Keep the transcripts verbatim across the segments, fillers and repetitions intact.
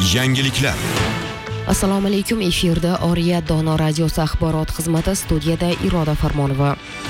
Yangiliklar. Assalomu alaykum, efirda Oriya Dono radiosi axborot xizmati, studiyada Iroda Farmonova.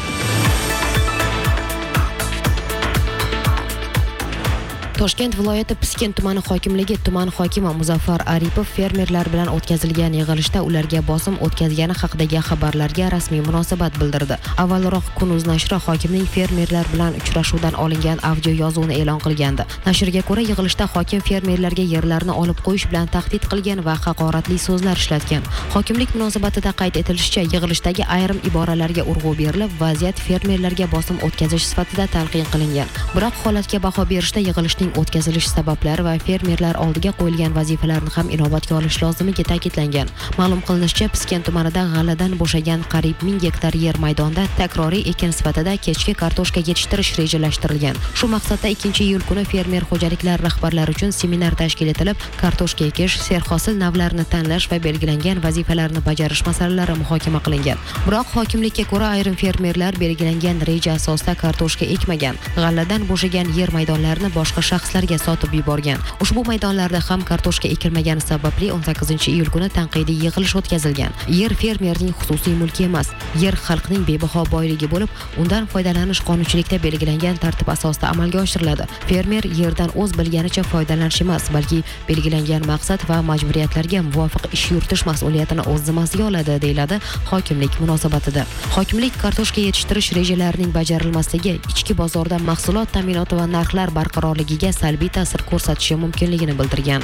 Toshkent viloyati Piskent tumani hokimligi tuman hokimi Muzaffar Aripov fermerlar bilan o'tkazilgan yig'ilishda ularga bosim o'tkazgani haqidagi xabarlarga rasmiy munosabat bildirdi. Avvalroq Kun.uz nashri hokimning fermerlar bilan uchrashuvdan olingan audio yozuvini e'lon qilgandi. Nashrga ko'ra, yig'ilishda hokim fermerlarga yerlarni olib qo'yish bilan tahdid qilgan va haqoratli so'zlar ishlatgan. Hokimlik munosabatida qayd etilishicha, yig'ilishdagi ayrim iboralarga urg'u berilib, vaziyat fermerlarga bosim o'tkazish sifatida talqin qilingan. Biroq holatga baho berishda yig'ilishning o'tkazilish sabablari va fermerlar oldiga qo'yilgan vazifalarni ham inobatga olish lozimligi ta'kidlangan. Ma'lum qilinishicha, Piskent tumanida g'alladan bo'shagan qariyb ming gektar yer maydonida takroriy ekin sifatida kechki kartoshka yetishtirish rejalashtirilgan. Shu maqsadda ikkinchi iyul kuni fermer xo'jaliklar rahbarlari uchun seminar tashkil etilib, kartoshka ekish, serhosil navlarini tanlash va belgilangan vazifalarni bajarish masalalari muhokama qilingan. Biroq hokimlikka ko'ra, ayrim fermerlar belgilangan reja asosida kartoshka ekmagan, g'alladan bo'shagan yer maydonlarini boshqa shaxslarga sotib yuborgan. Ushbu maydonlarda ham kartoshka ekilmagani sababli o'n sakkizinchi iyul kuni tanqidiy yig'ilish o'tkazilgan. Yer fermerning xususiy mulki emas, yer xalqning bebaho boyligi bo'lib, undan foydalanish qonunchilikda belgilangan tartib asosida amalga oshiriladi. Fermer yerdan o'z bilganicha foydalanish emas, balki belgilangan maqsad va majburiyatlarga muvofiq ish yuritish mas'uliyatini o'z zimmasiga oladi, deyiladi hokimlik munosabatida. Hokimlik kartoshka yetishtirish rejalarining bajarilmasligi ichki bozorda mahsulot ta'minoti va narxlar barqarorligiga salbiy ta'sir ko'rsatishi mumkinligini bildirgan.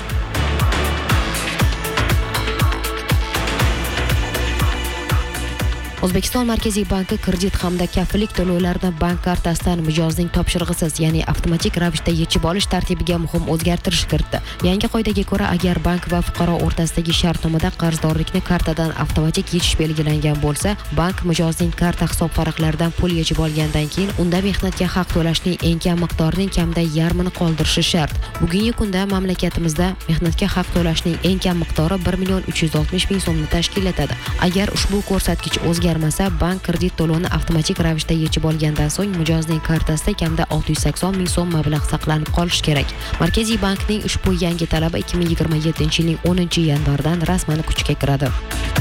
O'zbekiston Markaziy banki kredit hamda kafillik to'lovlarini bank kartasidan mijozning topshirig'isiz, ya'ni avtomatik ravishda yechib olish tartibiga muhim o'zgartirish kiritdi. Yangi qoidaga ko'ra, agar bank va fuqaro o'rtasidagi shartnomada qarzdorlikni kartadan avtomatik yechish belgilangan bo'lsa, bank mijozning karta hisob varaqlaridan pul yechib olgandan keyin unda mehnatga haq to'lashning eng kam miqdorining kamida yarmini qoldirishi shart. Bugungi kunda mamlakatimizda mehnatga haq to'lashning eng kam miqdori bir million uch yuz oltmish ming so'mni tashkil etadi. Agar ushbu ko'rsatkich o'zgarmasa, bank kredit to'lovini avtomatik ravishda yechib olgandan so'ng mijozning kartasida kamida olti yuz sakson ming so'm mablag' saqlanib qolishi kerak. Markaziy bankning ushbu yangi talabi ikki ming yigirma yettinchi yilning o'ninchi yanvardan rasman kuchga kiradi.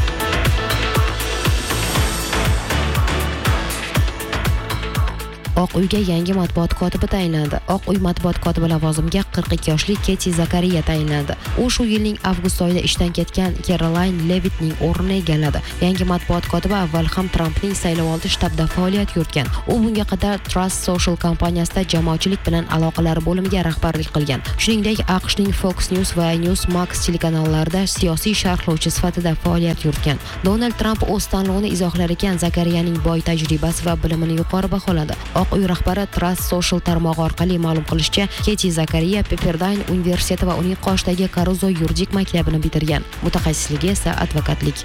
Oq uyga yangi matbuot kotibi tayinlandi. Oq uy matbuot kotibi lavozimiga qirq ikki yoshli Keti Zakariya tayinlandi. U shu yilning avgust oyida ishdan ketgan Caroline Levittning o'rnini egalladi. Yangi matbuot kotibi avval ham Trumpning saylovoldi shtabida faoliyat yuritgan. U bunga qadar Trust Social kompaniyasida jamoatchilik bilan aloqalar bo'limiga rahbarlik qilgan. Shuningdek, AQShning Fox News va Newsmax telekanallarida siyosiy sharhlovchi sifatida faoliyat yuritgan. Donald Trump o'z tanlovini izohlar ekan Zakariyaning boy tajribasi va bilimini yuqori baholadi. Uy rahbari Trust Social tarmog'i orqali ma'lum qilishicha, Keti Zakariya Pepperdine universiteti va uning qoshidagi Caruso yuridik maktabini bitirgan. Mutaxassisligi esa advokatlik.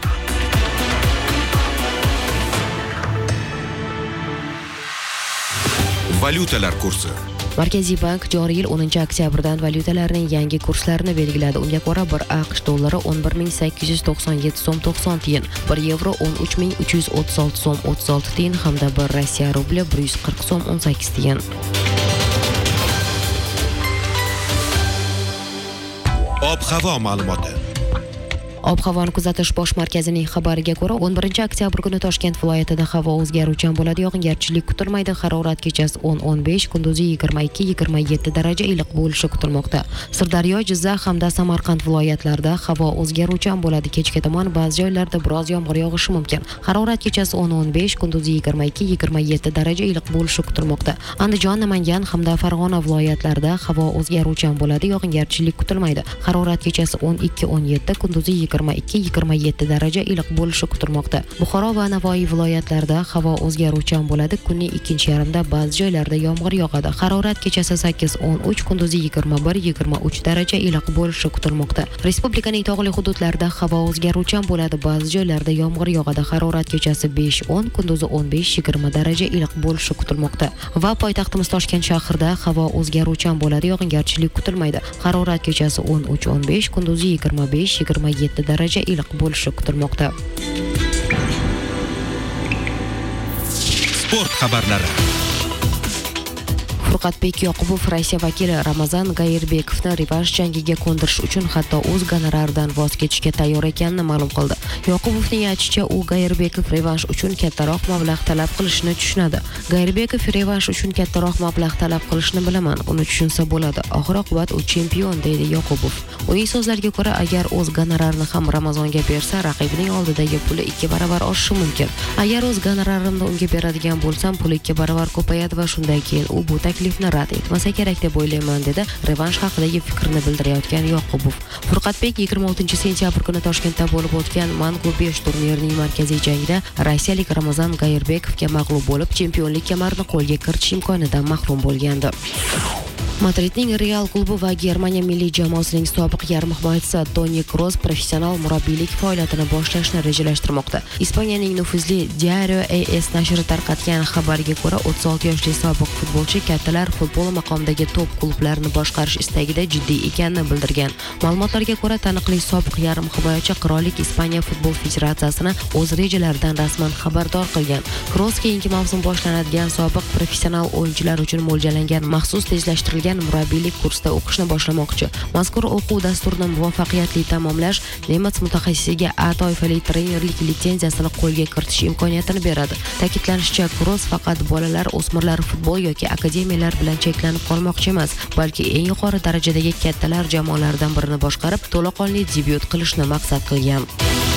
Valyutalar kursi. Markaziy bank joriy yil o'ninchi oktyabrdan valyutalarning yangi kurslarini belgiladi. Unga ko'ra, bir AQSh dollari o'n bir ming sakkiz yuz to'qson yetti so'm to'qson tiyin, bir yevro o'n uch ming uch yuz o'ttiz olti so'm o'ttiz olti tiyin hamda bir Rossiya rubli bir yuz qirq so'm o'n sakkiz tiyin. Ob-havo ma'lumoti. Ob-havoni kuzatish bosh markazining xabariga ko'ra, o'n birinchi oktyabr kuni Toshkent viloyatida havo o'zgaruvchan bo'ladi, yog'ingarchilik kutilmaydi. Harorat kechasi o'n o'n besh, kunduzi yigirma ikki yigirma yetti daraja iliq bo'lishi kutilmoqda. Sirdaryo, Jizzax hamda Samarqand viloyatlarida havo o'zgaruvchan bo'ladi. Kechga tomon ba'zi joylarda biroz yomg'ir yog'ishi mumkin. Harorat kechasi o'n o'n besh, kunduzi yigirma ikki yigirma yetti daraja iliq bo'lishi kutilmoqda. Andijon, Namangan hamda Farg'ona viloyatlarida havo o'zgaruvchan bo'ladi, yog'ingarchilik kutilmaydi. Harorat kechasi o'n ikki o'n yetti, kunduzi yigirma ikki yigirma yetti daraja iliq bo'lishi kutilmoqda. Buxoro va Navoiy viloyatlarida havo o'zgaruvchan bo'ladi. Kunning ikkinchi yarmida ba'zi joylarda yomg'ir yog'adi. Harorat kechasi sakkiz o'n uch, kunduzi yigirma bir yigirma uch daraja iliq bo'lishi kutilmoqda. Respublikaning tog'li hududlarida havo o'zgaruvchan bo'ladi. Ba'zi joylarda yomg'ir yog'adi. Harorat kechasi besh o'n, kunduzi o'n besh yigirma daraja iliq bo'lishi kutilmoqda. Va poytaxtimiz Toshkent shahrida havo o'zgaruvchan bo'ladi, yog'ingarchilik kutilmaydi. Harorat kechasi o'n uch o'n besh, kunduzi yigirma besh yigirma yetti daraja iliq bo'lishi kutilmoqda. Sport xabarlari. Furqatbek Yoqubov Rossiya vakili Ramazan Gayirbekovni revansh jangiga ko'ndirish uchun hatto o'z gonoraridan voz kechishga tayyor ekanini ma'lum qildi. Yoqubovning aytishicha, u Gayirbekov revansh uchun kattaroq mablag' talab qilishini tushunadi. Gayirbekov revansh uchun kattaroq mablag' talab qilishni bilaman, uni tushunsa bo'ladi. Oxir-oqibat u chempion, deydi Yoqubov. Uning so'zlariga ko'ra, agar o'z gonorarini ham Ramazonga bersa, raqibining oldidagi puli ikki barobar oshishi mumkin. Agar o'z gonorarimni unga beradigan bo'lsam, pul ikki barobar ko'payadi va shundan keyin u bu taklifni rad etmasa kerak deb o'ylayman, dedi revansh haqidagi fikrini bildirayotgan Yoqubov. Furqatbek yigirma oltinchi sentyabr kuni Toshkentda bo'lib o'tgan Mangu besh turnirining markaziy jangida rossiyalik Ramazan Gayirbekovga mag'lub bo'lib, chempionlik kamarini qo'lga kiritish imkonidan mahrum bo'lgandi. Madridning Real klubi va Germaniya milliy jamoasining sobiq yarim himoyachisi Toni Kroos professional murabbiylik faoliyatini boshlashni rejalashtirmoqda. Ispaniyaning nufuzli Diario AS nashri tarqatgan xabarga ko'ra, o'ttiz olti yoshli sobiq futbolchi kattalar futbol maqomidagi top klublarni boshqarish istagida jiddiy ekanini bildirgan. Ma'lumotlarga ko'ra, taniqli sobiq yarim himoyachi Qirollik Ispaniya futbol federatsiyasini o'z rejalaridan rasman xabardor qilgan. Kroos keyingi mavsum boshlanadigan sobiq professional o'yinchilar uchun mo'ljallangan maxsus tezlashtirilgan murabbiylik kursida o'qishni boshlamoqchi. Mazkur o'quv dasturini muvaffaqiyatli tamomlash nemis mutaxassisiga A toifali trenerlik litsenziyasini qo'lga kiritish imkoniyatini beradi. Ta'kidlanishicha, Kroos faqat bolalar, o'smirlar futbol yoki akademiyalar bilan cheklanib qolmoqchi emas, balki eng yuqori darajadagi kattalar jamoalaridan birini boshqarib, to'laqonli debyut qilishni maqsad qilgan.